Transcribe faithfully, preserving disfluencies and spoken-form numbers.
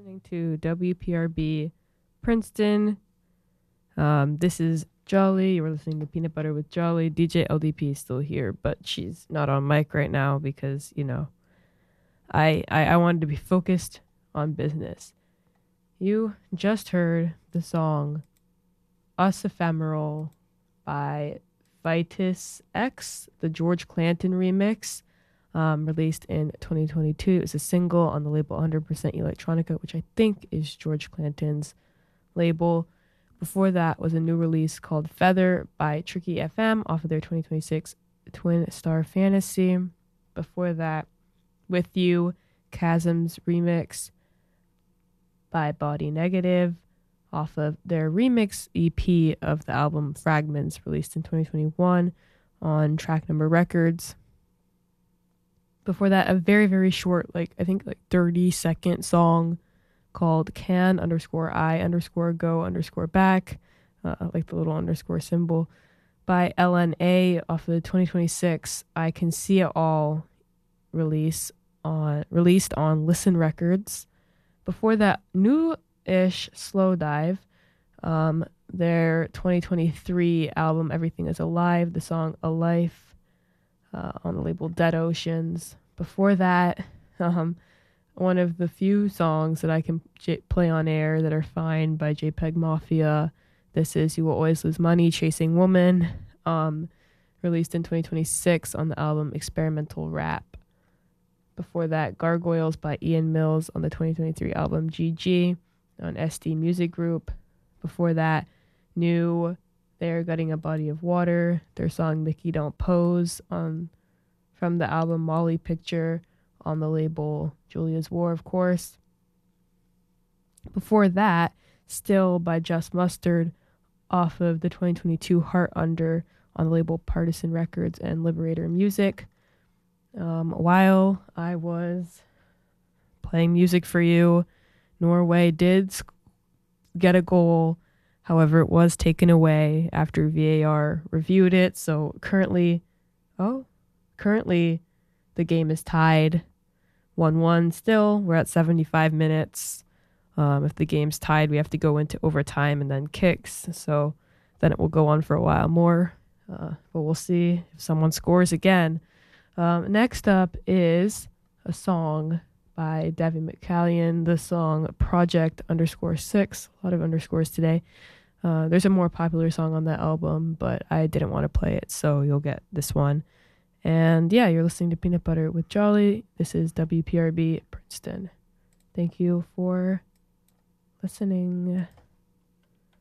listening to W P R B Princeton. Um, this is Jolly. You were listening to Peanut Butter with Jolly. D J L D P is still here, but she's not on mic right now because, you know, I, I, I wanted to be focused on business. You just heard the song Us Ephemeral by Vitus X, the George Clanton remix. Um, released in twenty twenty-two. It was a single on the label one hundred percent Electronica, which I think is George Clanton's label. Before that was a new release called Feather by Tricky F M off of their twenty twenty-six Twin Star Fantasy. Before that, With You, Chasms remix by Body Negative off of their remix E P of the album Fragments, released in twenty twenty-one on Track Number Records. Before that, a very, very short, like, I think like thirty second song called Can underscore I underscore go underscore back, uh, like the little underscore symbol, by L N A off of the twenty twenty-six I Can See It All release on released on Listen Records. Before that, new-ish Slow Dive, um, their twenty twenty-three album Everything Is Alive, the song A Life, Uh, on the label Dead Oceans. Before that, um, one of the few songs that I can j- play on air that are fine by JPEG Mafia. This is You Will Always Lose Money, Chasing Woman, um, released in twenty twenty-six on the album Experimental Rap. Before that, Gargoyles by Ian Mills on the twenty twenty-three album G G on S D Music Group. Before that, new They're Gutting a Body of Water, their song Mickey Don't Pose, on from the album Molly Picture on the label Julia's War, of course. Before that, Still by Just Mustard off of the twenty twenty-two Heart Under on the label Partisan Records and Liberator Music. Um, while I was playing music for you, Norway did get a goal. However, it was taken away after V A R reviewed it. So currently, oh, currently the game is tied one one still. We're at seventy-five minutes. Um, if the game's tied, we have to go into overtime and then kicks. So then it will go on for a while more. Uh, but we'll see if someone scores again. Um, next up is a song by Debbie McCallion, the song Project underscore six. A lot of underscores today. Uh, there's a more popular song on that album, but I didn't want to play it, so you'll get this one. And yeah, you're listening to Peanut Butter with Jolly. This is W P R B Princeton. Thank you for listening.